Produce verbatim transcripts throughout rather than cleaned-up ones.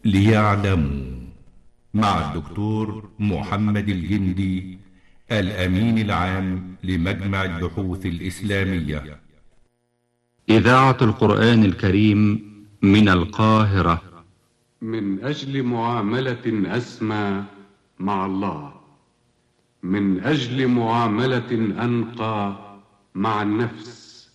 ليعلموا مع الدكتور محمد الجندي الأمين العام لمجمع البحوث الإسلامية. إذاعة القرآن الكريم من القاهرة. من أجل معاملة أسمى مع الله، من أجل معاملة أنقى مع النفس،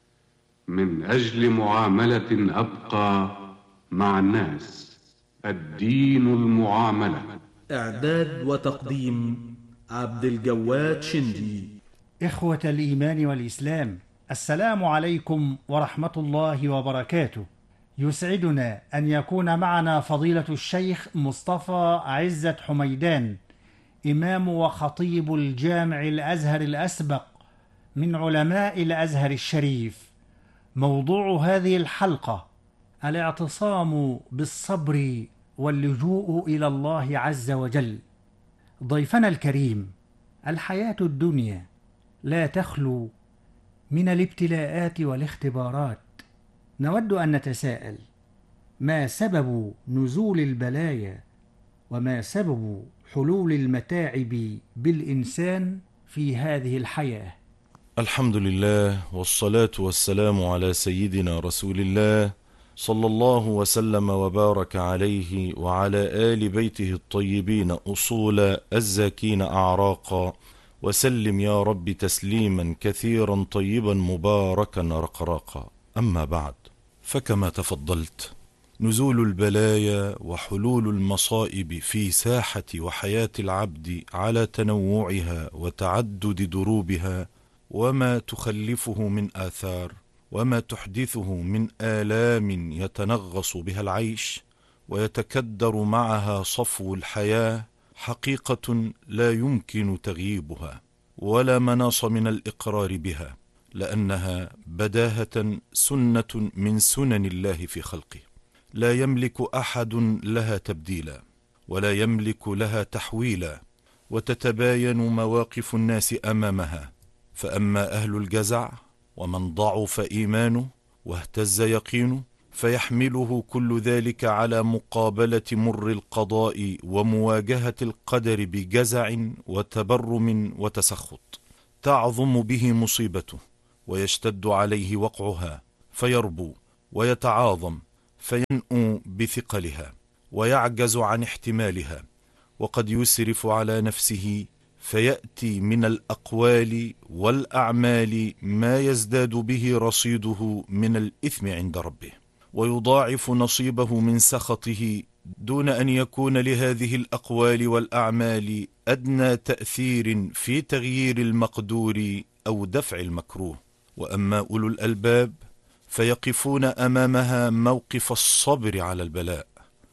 من أجل معاملة أبقى مع الناس. الدين المعاملة. إعداد وتقديم عبد الجواد شندي. إخوة الإيمان والإسلام، السلام عليكم ورحمة الله وبركاته. يسعدنا أن يكون معنا فضيلة الشيخ مصطفى عزت حميدان، إمام وخطيب الجامع الأزهر الأسبق من علماء الأزهر الشريف. موضوع هذه الحلقة الاعتصام بالصبر واللجوء إلى الله عز وجل. ضيفنا الكريم، الحياة الدنيا لا تخلو من الابتلاءات والاختبارات. نود أن نتساءل: ما سبب نزول البلايا وما سبب حلول المتاعب بالإنسان في هذه الحياة؟ الحمد لله، والصلاة والسلام على سيدنا رسول الله صلى الله وسلم وبارك عليه وعلى آل بيته الطيبين أصولا الزاكين أعراقا، وسلم يا رب تسليما كثيرا طيبا مباركا رقراقا. أما بعد، فكما تفضلت، نزول البلايا وحلول المصائب في ساحة وحياة العبد على تنوعها وتعدد دروبها، وما تخلفه من آثار، وما تحدثه من آلام يتنغص بها العيش ويتكدر معها صفو الحياة، حقيقة لا يمكن تغييبها ولا مناص من الإقرار بها، لأنها بداهة سنة من سنن الله في خلقه، لا يملك أحد لها تبديلا ولا يملك لها تحويلا، وتتباين مواقف الناس أمامها. فأما أهل الجزع ومن ضعف إيمانه واهتز يقينه، فيحمله كل ذلك على مقابلة مر القضاء ومواجهة القدر بجزع وتبرم وتسخط، تعظم به مصيبته ويشتد عليه وقعها، فيربو ويتعاظم، فينأو بثقلها ويعجز عن احتمالها، وقد يسرف على نفسه، فيأتي من الأقوال والأعمال ما يزداد به رصيده من الإثم عند ربه، ويضاعف نصيبه من سخطه، دون أن يكون لهذه الأقوال والأعمال أدنى تأثير في تغيير المقدور أو دفع المكروه. وأما أولو الألباب فيقفون أمامها موقف الصبر على البلاء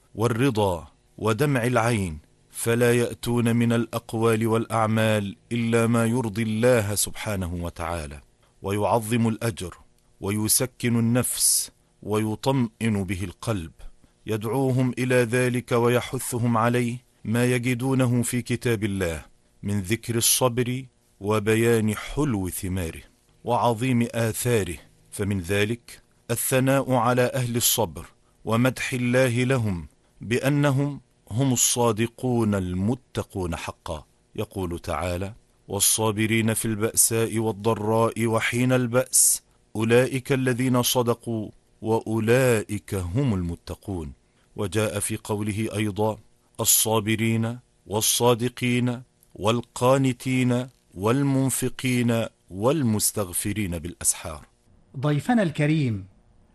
والرضا ودمع العين، فلا يأتون من الأقوال والأعمال إلا ما يرضي الله سبحانه وتعالى، ويعظم الأجر ويسكن النفس ويطمئن به القلب. يدعوهم إلى ذلك ويحثهم عليه ما يجدونه في كتاب الله من ذكر الصبر وبيان حلو ثماره وعظيم آثاره. فمن ذلك الثناء على أهل الصبر ومدح الله لهم بأنهم هم الصادقون المتقون حقا. يقول تعالى: والصابرين في البأساء والضراء وحين البأس أولئك الذين صدقوا وأولئك هم المتقون. وجاء في قوله أيضا: الصابرين والصادقين والقانتين والمنفقين والمستغفرين بالأسحار. ضيفنا الكريم،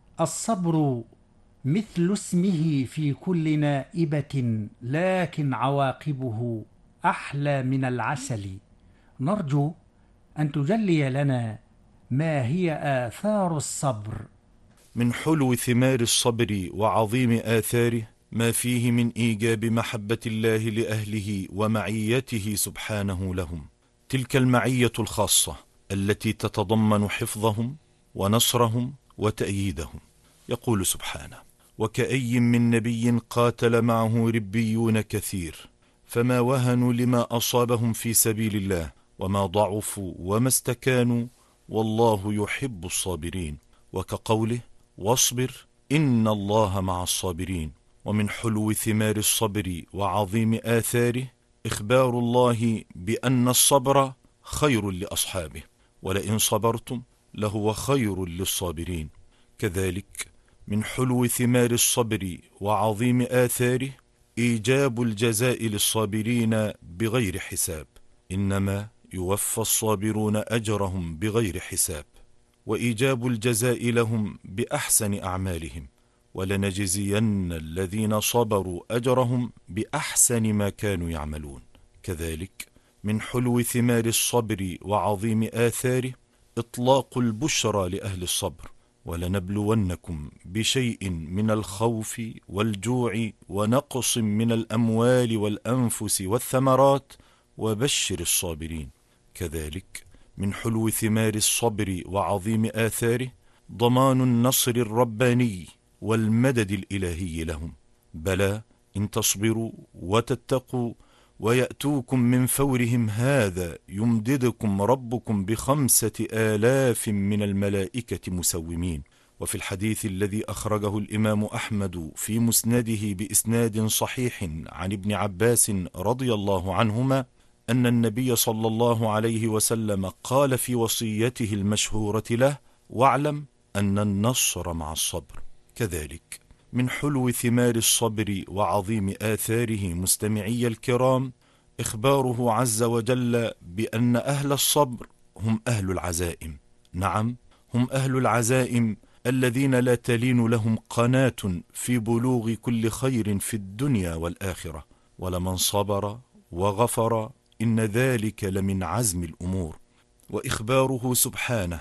الصبر مثل اسمه في كل نائبة، لكن عواقبه أحلى من العسل. نرجو أن تجلي لنا ما هي آثار الصبر. من حلو ثمار الصبر وعظيم آثاره ما فيه من إيجاب محبة الله لأهله ومعيته سبحانه لهم، تلك المعية الخاصة التي تتضمن حفظهم ونصرهم وتأييدهم. يقول سبحانه: وكأي من نبي قاتل معه ربيون كثير فما وهنوا لما أصابهم في سبيل الله وما ضعفوا وما استكانوا والله يحب الصابرين. وكقوله: واصبر إن الله مع الصابرين. ومن حلو ثمار الصبر وعظيم آثاره إخبار الله بأن الصبر خير لأصحابه، ولئن صبرتم لهو خير للصابرين. كذلك من حلو ثمار الصبر وعظيم آثاره إيجاب الجزاء للصابرين بغير حساب، إنما يوفى الصابرون أجرهم بغير حساب، وإيجاب الجزاء لهم بأحسن أعمالهم، ولنجزين الذين صبروا أجرهم بأحسن ما كانوا يعملون. كذلك من حلو ثمار الصبر وعظيم آثاره إطلاق البشرى لأهل الصبر، ولنبلونكم بشيء من الخوف والجوع ونقص من الأموال والأنفس والثمرات وبشر الصابرين. كذلك من حلو ثمار الصبر وعظيم آثاره ضمان النصر الرباني والمدد الإلهي لهم. بلى إن تصبروا وتتقوا ويأتوكم من فورهم هذا يمددكم ربكم بخمسة آلاف من الملائكة مسومين. وفي الحديث الذي أخرجه الإمام أحمد في مسنده بإسناد صحيح عن ابن عباس رضي الله عنهما أن النبي صلى الله عليه وسلم قال في وصيته المشهورة له: واعلم أن النصر مع الصبر. كذلك من حلو ثمار الصبر وعظيم آثاره مستمعي الكرام إخباره عز وجل بأن أهل الصبر هم أهل العزائم. نعم، هم أهل العزائم الذين لا تلين لهم قناة في بلوغ كل خير في الدنيا والآخرة. ولمن صبر وغفر إن ذلك لمن عزم الأمور. وإخباره سبحانه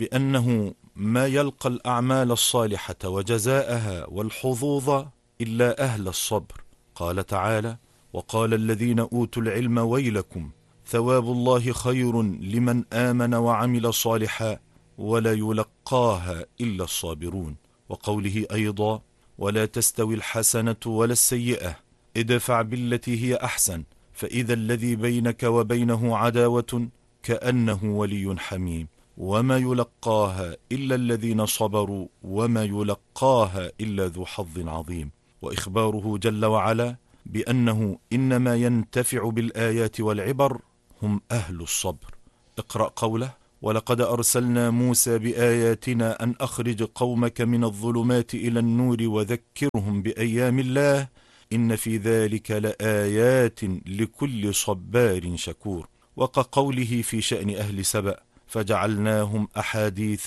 بأنه ما يلقى الأعمال الصالحة وجزاءها والحظوظ إلا أهل الصبر. قال تعالى: وقال الذين أوتوا العلم ويلكم ثواب الله خير لمن آمن وعمل صالحا ولا يلقاها إلا الصابرون. وقوله أيضا: ولا تستوي الحسنة ولا السيئة ادفع بالتي هي أحسن فإذا الذي بينك وبينه عداوة كأنه ولي حميم وما يلقاها إلا الذين صبروا وما يلقاها إلا ذو حظ عظيم. وإخباره جل وعلا بأنه إنما ينتفع بالآيات والعبر هم أهل الصبر. اقرأ قوله: ولقد أرسلنا موسى بآياتنا أن أخرج قومك من الظلمات إلى النور وذكرهم بأيام الله إن في ذلك لآيات لكل صبار شكور. وكقوله في شأن أهل سبأ: فجعلناهم أحاديث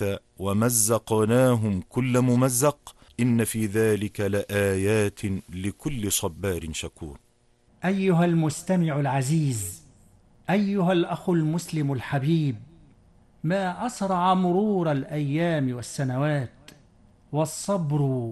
ومزقناهم كل ممزق إن في ذلك لآيات لكل صبار شكور. أيها المستمع العزيز، أيها الأخ المسلم الحبيب، ما أسرع مرور الأيام والسنوات، والصبر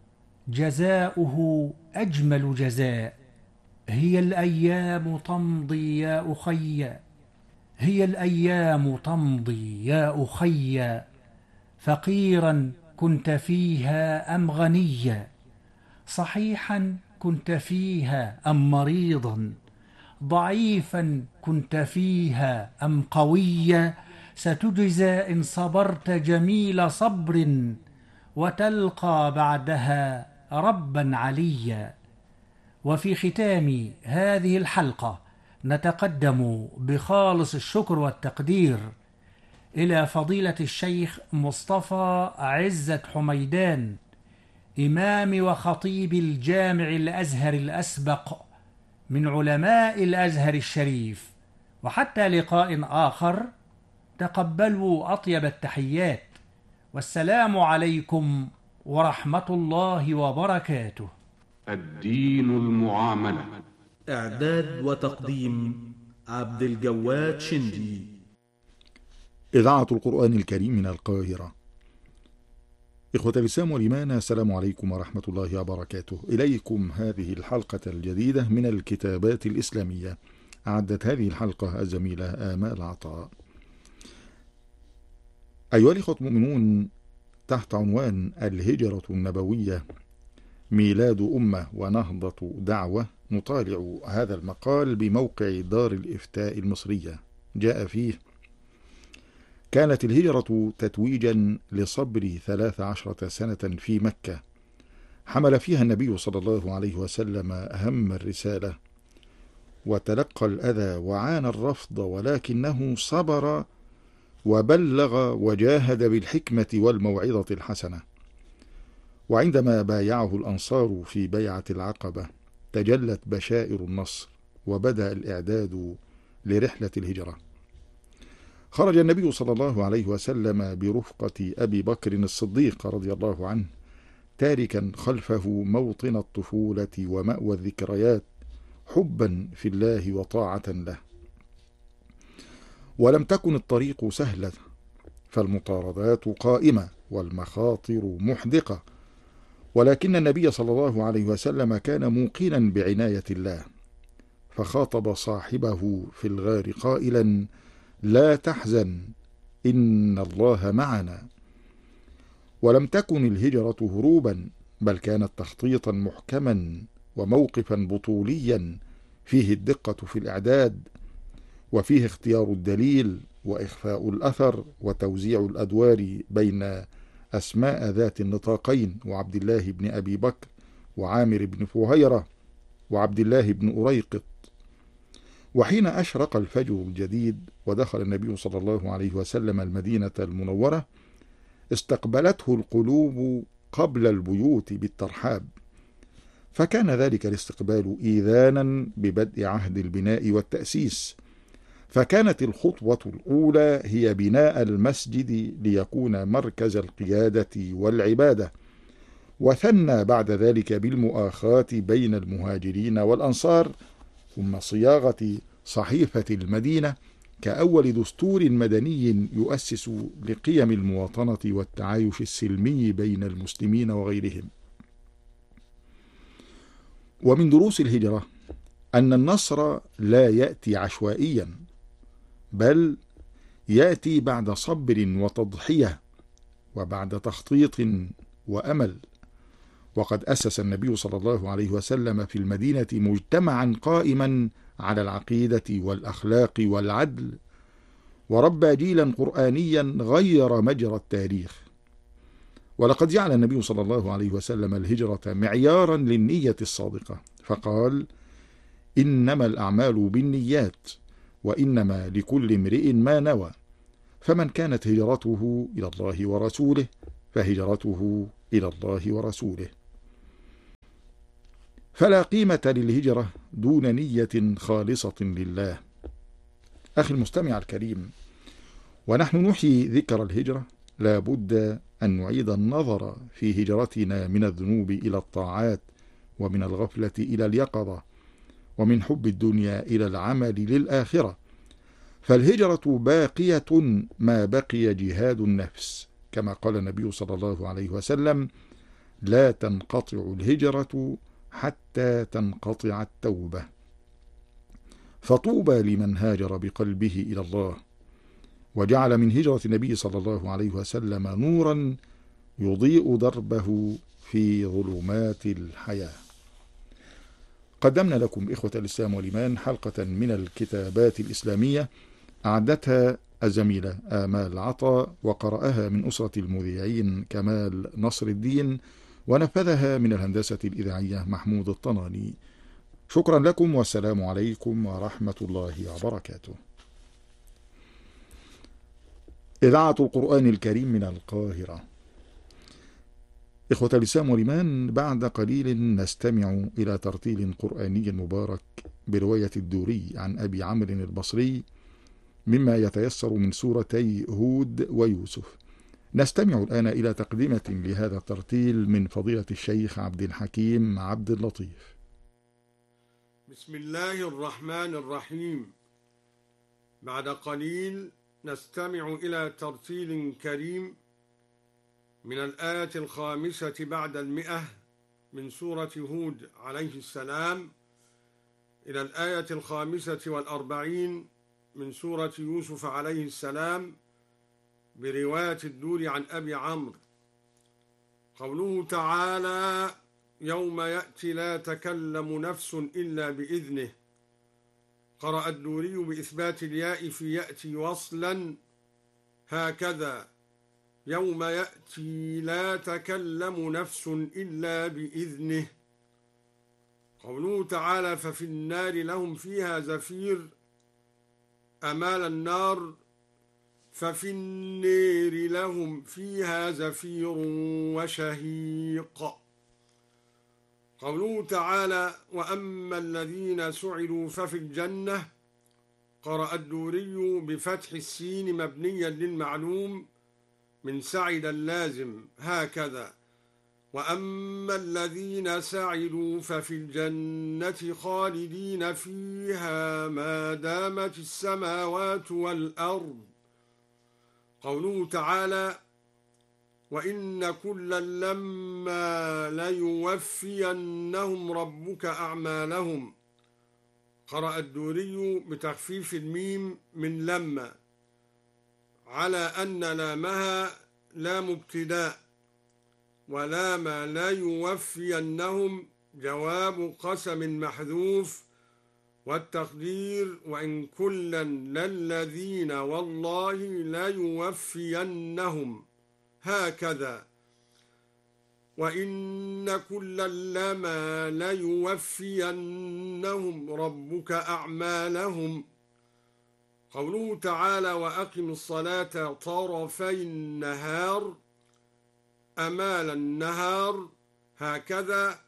جزاؤه أجمل جزاء. هي الأيام تمضي يا أخي، هي الأيام تمضي يا أخي، فقيرا كنت فيها أم غنيا، صحيحا كنت فيها أم مريضا، ضعيفا كنت فيها أم قويا، ستجزى إن صبرت جميل صبر وتلقى بعدها ربا عليا. وفي ختام هذه الحلقة نتقدم بخالص الشكر والتقدير إلى فضيلة الشيخ مصطفى عزت حميدان، إمام وخطيب الجامع الأزهر الأسبق من علماء الأزهر الشريف. وحتى لقاء آخر، تقبلوا أطيب التحيات، والسلام عليكم ورحمة الله وبركاته. الدين المعاملة. إعداد وتقديم عبد الجواد شندي. إذاعة القرآن الكريم من القاهرة. إخوة الإسلام والإيمان، السلام عليكم ورحمة الله وبركاته. إليكم هذه الحلقة الجديدة من الكتابات الإسلامية. أعدت هذه الحلقة الزميلة آمال عطاء. أيها الإخوة المؤمنون، تحت عنوان الهجرة النبوية ميلاد أمة ونهضة دعوة، نطالع هذا المقال بموقع دار الإفتاء المصرية. جاء فيه: كانت الهجرة تتويجا لصبر ثلاث عشرة سنة في مكة، حمل فيها النبي صلى الله عليه وسلم أهم الرسالة، وتلقى الأذى وعانى الرفض، ولكنه صبر وبلغ وجاهد بالحكمة والموعظة الحسنة. وعندما بايعه الأنصار في بيعة العقبة تجلت بشائر النصر، وبدأ الإعداد لرحلة الهجرة. خرج النبي صلى الله عليه وسلم برفقة أبي بكر الصديق رضي الله عنه، تاركا خلفه موطن الطفولة ومأوى الذكريات، حبا في الله وطاعة له. ولم تكن الطريق سهلة، فالمطاردات قائمة والمخاطر محدقة، ولكن النبي صلى الله عليه وسلم كان موقنا بعناية الله، فخاطب صاحبه في الغار قائلا: لا تحزن إن الله معنا. ولم تكن الهجرة هروبا، بل كانت تخطيطا محكما وموقفا بطوليا فيه الدقة في الإعداد، وفيه اختيار الدليل وإخفاء الأثر وتوزيع الأدوار بين أسماء ذات النطاقين، وعبد الله بن أبي بكر وعامر بن فهيرة وعبد الله بن أريقط. وحين أشرق الفجر الجديد ودخل النبي صلى الله عليه وسلم المدينة المنورة، استقبلته القلوب قبل البيوت بالترحاب، فكان ذلك الاستقبال إيذانا ببدء عهد البناء والتأسيس. فكانت الخطوة الأولى هي بناء المسجد ليكون مركز القيادة والعبادة، وثنى بعد ذلك بالمؤاخاة بين المهاجرين والأنصار، ثم صياغة صحيفة المدينة كأول دستور مدني يؤسس لقيم المواطنة والتعايش السلمي بين المسلمين وغيرهم. ومن دروس الهجرة أن النصر لا يأتي عشوائيا، بل يأتي بعد صبر وتضحية وبعد تخطيط وأمل. وقد أسس النبي صلى الله عليه وسلم في المدينة مجتمعا قائما على العقيدة والأخلاق والعدل، وربى جيلا قرآنيا غير مجرى التاريخ. ولقد جعل النبي صلى الله عليه وسلم الهجرة معيارا للنية الصادقة، فقال: إنما الأعمال بالنيات، وإنما لكل امرئ ما نوى، فمن كانت هجرته إلى الله ورسوله فهجرته إلى الله ورسوله. فلا قيمة للهجرة دون نية خالصة لله. أخي المستمع الكريم، ونحن نحيي ذكر الهجرة لا بد أن نعيد النظر في هجرتنا من الذنوب إلى الطاعات، ومن الغفلة إلى اليقظة، ومن حب الدنيا إلى العمل للآخرة. فالهجرة باقية ما بقي جهاد النفس، كما قال النبي صلى الله عليه وسلم: لا تنقطع الهجرة حتى تنقطع التوبة. فطوبى لمن هاجر بقلبه إلى الله، وجعل من هجرة النبي صلى الله عليه وسلم نورا يضيء دربه في ظلمات الحياة. قدمنا لكم إخوة الإسلام والإيمان حلقة من الكتابات الإسلامية أعدتها الزميلة آمال عطا، وقرأها من أسرة المذيعين كمال نصر الدين، ونفذها من الهندسة الإذاعية محمود الطناني. شكرا لكم، والسلام عليكم ورحمة الله وبركاته. إذاعة القرآن الكريم من القاهرة. إخوة الإسلام والإيمان، بعد قليل نستمع إلى ترتيل قرآني مبارك برواية الدوري عن أبي عمرو البصري مما يتيسر من سورتي هود ويوسف. نستمع الآن إلى تقدمة لهذا الترتيل من فضيلة الشيخ عبد الحكيم عبد اللطيف. بسم الله الرحمن الرحيم. بعد قليل نستمع إلى ترتيل كريم من الآية الخامسة بعد المئة من سورة هود عليه السلام إلى الآية الخامسة والأربعين من سورة يوسف عليه السلام برواية الدوري عن أبي عمرو. قوله تعالى: يوم يأتي لا تكلم نفس إلا بإذنه. قرأ الدوري بإثبات الياء في يأتي وصلا هكذا: يوم يأتي لا تكلم نفس إلا بإذنه. قوله تعالى ففي النار لهم فيها زفير، أمال النار ففي النار لهم فيها زفير وشهيق. قوله تعالى وأما الذين سعدوا ففي الجنة، قرأ الدوري بفتح السين مبنيا للمعلوم من سعد اللازم هكذا: وأما الذين سعدوا ففي الجنة خالدين فيها ما دامت السماوات والأرض. قوله تعالى وإن كلا لما ليوفينهم ربك أعمالهم، قرأ الدوري بتخفيف الميم من لما على أن لامها لام ابتداء، ولام لا يوفينهم جواب قسم محذوف، والتقدير وإن كلا للذين والله لا يوفينهم هكذا، وإن كلا لما ليوفينهم ربك أعمالهم. قوله تعالى وأقم الصلاة طرفي النهار، أمال النهار هكذا،